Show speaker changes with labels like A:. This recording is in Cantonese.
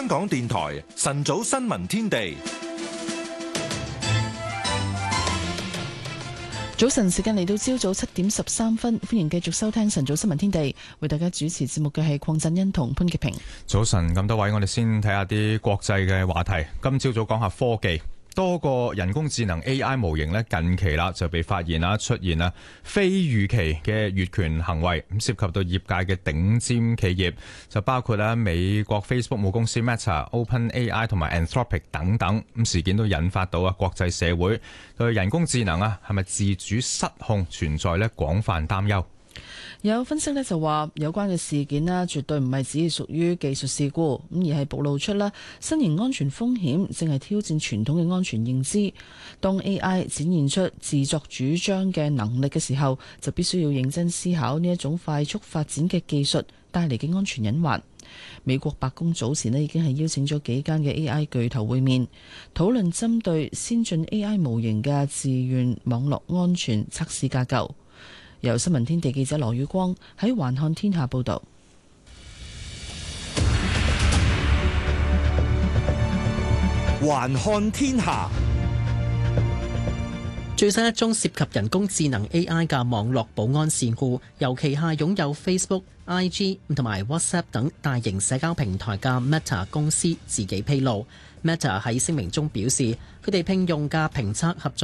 A: 香港電台晨早新聞天地。
B: 早晨時間嚟到朝早7:13，歡迎繼續收聽晨早新聞天地，為大家主持節目嘅係鄺振欣同潘潔平。
C: 早晨，咁多位，我哋先睇下啲國際嘅話題。今朝早講下科技，多個人工智能 AI 模型咧，近期啦就被發現啦出現啦非預期嘅越權行為，咁涉及到業界嘅頂尖企業，就包括啦美國 Facebook 母公司 Meta、OpenAI 同埋 Anthropic 等等。咁事件都引發到國際社會對人工智能係咪自主失控存在廣泛擔憂。
B: 有分析就話，有關嘅事件絕對唔係只係屬於技術事故，而係暴露出新型安全風險正係挑戰傳統嘅安全認知。當 AI 展現出自作主張嘅能力嘅時候，就必須要認真思考呢一種快速發展嘅技術帶嚟嘅安全隱患。美國白宮早前已經係邀請咗幾間嘅 AI 巨頭會面，討論針對先進 AI 模型嘅自願網絡安全測試架構。由新聞天地記者羅宇光喺環看天下報道。
D: 環看天下，最新一宗涉及人工智能 AI 嘅網絡保安事故，由旗下擁有 Facebook、IG 同埋 WhatsApp 等大型社交平台嘅 Meta 公司自己披露。Meta 喺聲明中表示，佢哋聘用嘅評測合作